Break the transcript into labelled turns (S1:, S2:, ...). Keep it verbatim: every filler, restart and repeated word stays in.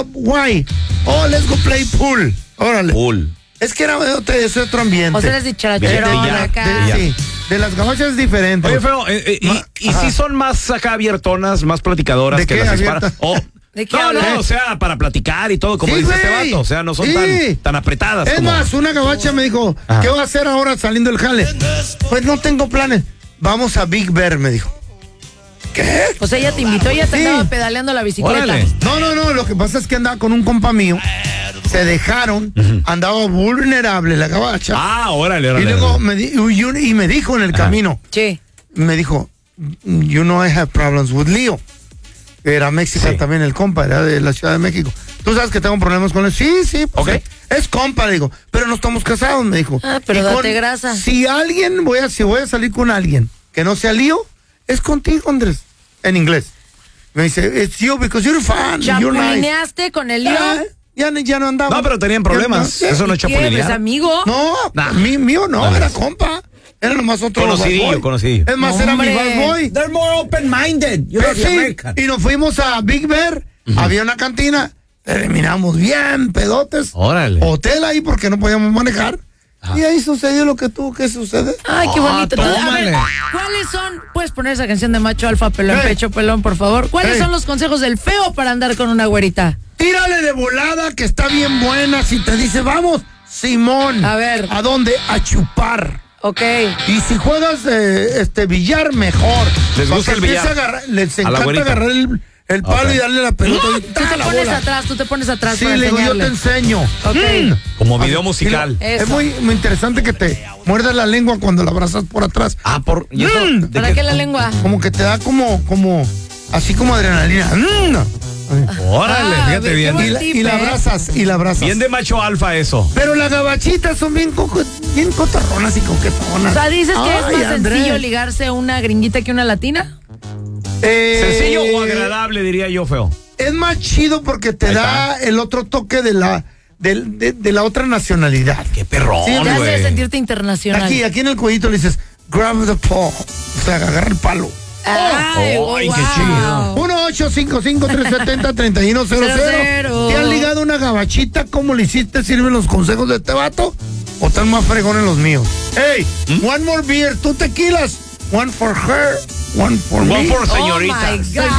S1: up. Why? Oh, let's go play pool. Órale.
S2: Pool.
S1: Es que era otro, es otro ambiente.
S3: O sea, eres dicharachero
S2: De- de- ya,
S3: acá.
S1: De, sí, de las gabachas es diferente.
S2: Oye, feo, eh, eh,
S1: Ma-
S2: y, y
S1: ajá.
S2: si son más acá abiertonas, más platicadoras
S1: ¿De
S2: que
S1: qué
S2: las hispanas.
S1: abiertas?
S2: O,
S3: ¿De qué
S2: no,
S3: hablas?
S2: no, o sea, para platicar y todo, como
S1: Sí,
S2: dice este
S1: güey.
S2: vato. O sea, no son
S1: Sí.
S2: tan, tan apretadas.
S1: Es
S2: como...
S1: más, una gabacha me dijo,
S2: Ajá.
S1: ¿qué va a hacer ahora saliendo del jale? Pues no tengo planes. Vamos a Big Bear, me dijo. ¿Qué?
S3: O sea, ella te invitó, ella te
S1: Sí.
S3: andaba pedaleando la bicicleta.
S2: Órale.
S1: No, no, no, lo que pasa es que andaba con un compa mío, se dejaron, andaba vulnerable la gabacha.
S2: Ah, órale, órale.
S1: y luego me, di- y, y me dijo en el
S2: Ajá.
S1: camino,
S3: Sí.
S1: me dijo, you know I have problems with Leo. Era mexicano
S2: Sí.
S1: también el compa, era de la Ciudad de México. ¿Tú sabes que tengo problemas con él? Sí, sí, pues,
S2: Ok.
S1: eh, es compa, le digo, pero no estamos casados, me dijo.
S3: Ah, pero
S1: Y
S3: date grasa.
S1: Si alguien, voy a, si voy a salir con alguien que no sea Leo, es contigo, Andrés, en inglés. Me dice, it's you because you're fan, you're nice.
S3: ¿Chapulineaste con el lío?
S1: Ah, ya, ya no andaba.
S2: No, pero tenían problemas.
S1: Ya no-
S2: Eso no es
S3: ¿Qué?
S2: chapulinear.
S3: ¿Es amigo?
S1: No,
S2: Nah.
S1: mi, mío no,
S2: Vale.
S1: era compa. Era nomás otro
S2: Conocidillo,
S1: bad boy.
S2: conocidillo.
S1: Es más, era mi
S3: Hombre.
S1: bad boy.
S2: They're more open-minded. You
S1: Pero sí, y nos fuimos a Big Bear, había una cantina, terminamos bien, pedotes.
S2: Órale.
S1: Hotel ahí porque no podíamos manejar.
S2: Ah.
S1: Y ahí sucedió lo que tuvo que suceder.
S3: Ay, qué
S2: Ah,
S3: bonito. Entonces, a ver,
S2: tómale.
S3: ¿cuáles son? Puedes poner esa canción de macho alfa, pelón,
S1: Hey.
S3: pecho, pelón, por favor. ¿Cuáles
S1: Hey.
S3: son los consejos del feo para andar con una güerita?
S1: Tírale de volada que está bien buena. Si te dice, vamos, Simón.
S3: A ver.
S1: ¿A dónde? A chupar.
S3: Ok.
S1: Y si juegas eh, este billar, mejor.
S2: Les
S1: Para
S2: gusta
S1: que
S2: el billar.
S1: empiece a agarrar- les
S2: A la
S1: encanta
S2: güerita.
S1: agarrar el, el palo
S2: Ok.
S1: y darle la pelota. y
S3: Tú
S1: ¡ta,
S3: te
S1: la
S3: pones
S1: bola!
S3: atrás, tú te pones atrás
S1: Sí,
S3: para
S1: le digo, yo te
S3: enseñarle.
S1: enseño.
S3: Ok.
S1: Mm.
S2: Como video
S1: Y lo-
S2: musical.
S3: Eso.
S1: Es muy, muy interesante que te muerdas la lengua cuando la abrazas por atrás.
S2: Ah, por. ¿y eso?
S1: Mm.
S2: ¿De
S3: ¿Para qué la lengua?
S1: Como que te da como, como, así como adrenalina. Mm.
S2: Órale,
S3: Ah,
S2: fíjate
S3: qué
S2: bien.
S3: buen
S1: Y, la,
S3: tip,
S1: y la
S3: ¿eh?
S1: abrazas, y la abrazas.
S2: Bien de macho alfa eso.
S1: Pero las gabachitas son bien, coco- bien cotorronas y coquetonas.
S3: O sea, ¿dices que es
S1: Ay,
S3: más
S1: Andrés.
S3: sencillo ligarse una gringuita que una latina?
S1: Eh,
S2: ¿Sencillo o agradable, diría yo, feo?
S1: Es más chido porque te
S2: Ahí
S1: da el otro toque de la, de, de- de la otra nacionalidad.
S2: Qué perrón,
S1: Sí,
S3: Te hace
S2: güey.
S3: sentirte internacional.
S1: Aquí, aquí en el cuellito le dices, grab the paw. O sea, agarra el palo.
S3: Ay,
S2: Oh, ay,
S3: wow.
S2: qué chido.
S1: uno ocho cinco cinco, tres siete cero, tres uno cero
S3: Cero,
S1: cero.
S3: cero.
S1: ¿Te han ligado una gabachita? ¿Cómo le hiciste? ¿Sirven los consejos de este vato? ¿O están más fregones los míos? Hey,
S2: ¿Mm?
S1: one more beer, two tequilas. One for her, one for
S2: One
S1: me.
S2: for
S3: Oh
S2: señoritas.
S3: my God.